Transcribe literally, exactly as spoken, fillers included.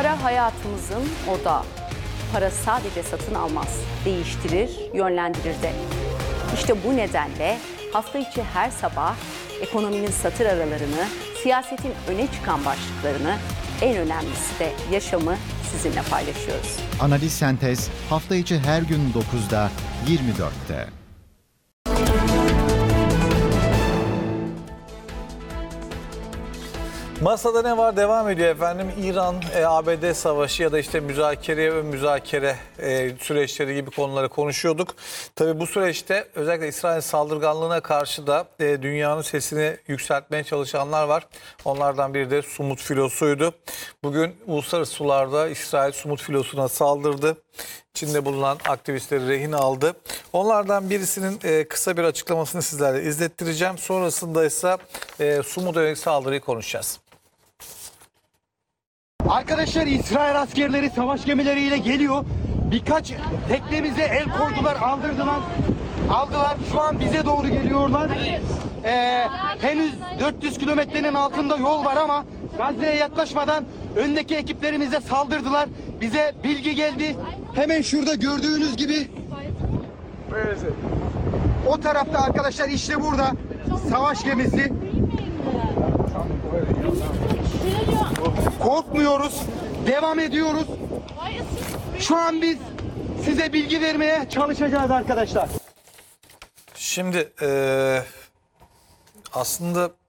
Para hayatımızın odağı. Para sadece satın almaz, değiştirir, yönlendirir de. İşte bu nedenle hafta içi her sabah ekonominin satır aralarını, siyasetin öne çıkan başlıklarını, en önemlisi de yaşamı sizinle paylaşıyoruz. Analiz Sentez hafta içi her gün dokuzda yirmi dörtte. Masada ne var devam ediyor efendim. İran-A B D savaşı ya da işte müzakere ve müzakere e, süreçleri gibi konuları konuşuyorduk. Tabii bu süreçte özellikle İsrail saldırganlığına karşı da e, dünyanın sesini yükseltmeye çalışanlar var. Onlardan biri de Sumut filosuydu. Bugün uluslararası sularda İsrail Sumut filosuna saldırdı. İçinde bulunan aktivistleri rehin aldı. Onlardan birisinin e, kısa bir açıklamasını sizlerle izlettireceğim. Sonrasında ise e, Sumut'a yönelik saldırıyı konuşacağız. Arkadaşlar, İsrail askerleri savaş gemileriyle geliyor. Birkaç teknemize el koydular, aldırdılar. Aldılar. Şu an bize doğru geliyorlar. Ee, henüz dört yüz kilometrenin altında yol var ama Gazze'ye yaklaşmadan öndeki ekiplerimize saldırdılar. Bize bilgi geldi. Hemen şurada gördüğünüz gibi o tarafta arkadaşlar, işte burada savaş gemisi. Korkmuyoruz. Devam ediyoruz. Şu an biz size bilgi vermeye çalışacağız arkadaşlar. Şimdi e, aslında